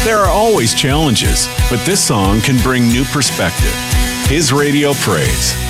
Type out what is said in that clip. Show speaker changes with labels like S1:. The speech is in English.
S1: There are always challenges, but this song can bring new perspective. His Radio Praise.